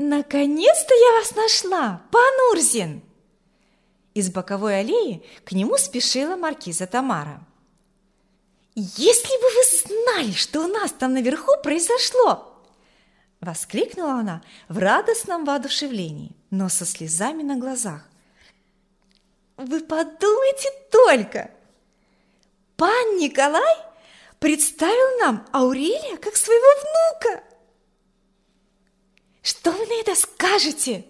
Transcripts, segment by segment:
Наконец-то я вас нашла, пан Урзин! Из боковой аллеи к нему спешила маркиза Тамара. «Если бы вы знали, что у нас там наверху произошло!» Воскликнула она в радостном воодушевлении, но со слезами на глазах. «Вы подумайте только! Пан Николай представил нам Аурелия как своего внука! Что вы на это скажете?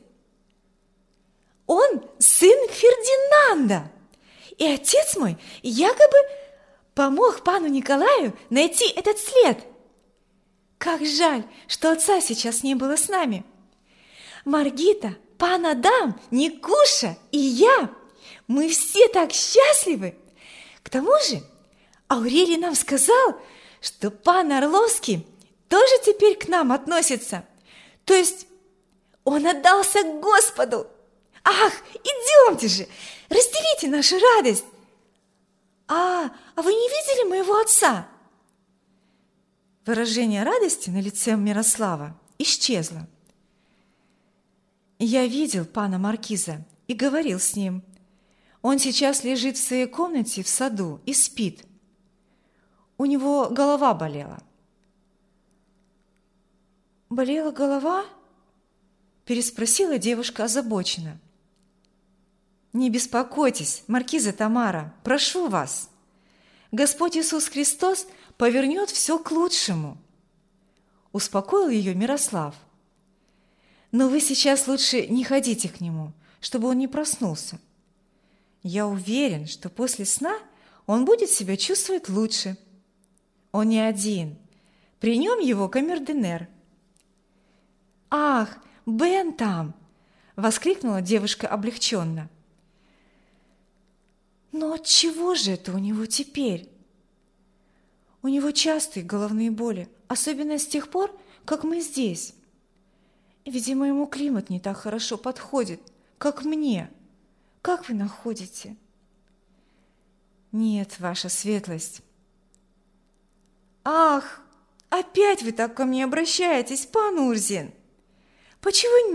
Он сын Фердинанда, и отец мой якобы помог пану Николаю найти этот след. Как жаль, что отца сейчас не было с нами. Маргита, пан Адам, Никуша и я, мы все так счастливы. К тому же Аурелий нам сказал, что пан Орловский тоже теперь к нам относится. То есть он отдался Господу. Ах, идемте же, разделите нашу радость. А вы не видели моего отца? Выражение радости на лице Мирослава исчезло. Я видел пана маркиза и говорил с ним. Он сейчас лежит в своей комнате в саду и спит. У него голова болела. «Болела голова?» – переспросила девушка озабоченно. «Не беспокойтесь, маркиза Тамара, прошу вас. Господь Иисус Христос повернет все к лучшему», – успокоил ее Мирослав. «Но вы сейчас лучше не ходите к нему, чтобы он не проснулся. Я уверен, что после сна он будет себя чувствовать лучше. Он не один, при нем его камердинер». «Ах, Бен там!» – воскликнула девушка облегченно. «Но отчего же это у него теперь?» «У него частые головные боли, особенно с тех пор, как мы здесь. Видимо, ему климат не так хорошо подходит, как мне. Как вы находите?» «Нет, ваша светлость». «Ах, опять вы так ко мне обращаетесь, пан Урзин! Почему